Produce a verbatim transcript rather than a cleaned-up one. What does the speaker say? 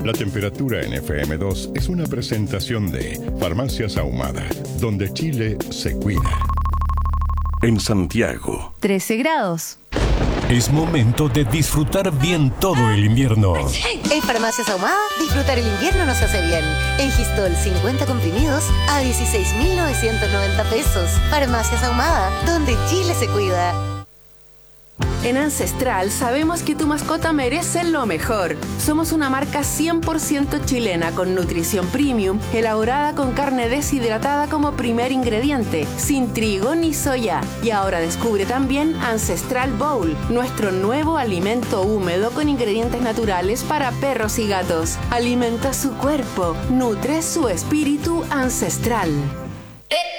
La temperatura en F M dos es una presentación de Farmacias Ahumada, donde Chile se cuida. En Santiago, trece grados. Es momento de disfrutar bien todo el invierno. En Farmacias Ahumada, disfrutar el invierno nos hace bien. En Gistol, cincuenta comprimidos a dieciséis mil novecientos noventa pesos. Farmacias Ahumada, donde Chile se cuida. En Ancestral sabemos que tu mascota merece lo mejor. Somos una marca cien por ciento chilena con nutrición premium, elaborada con carne deshidratada como primer ingrediente, sin trigo ni soya. Y ahora descubre también Ancestral Bowl, nuestro nuevo alimento húmedo con ingredientes naturales para perros y gatos. Alimenta su cuerpo, nutre su espíritu ancestral.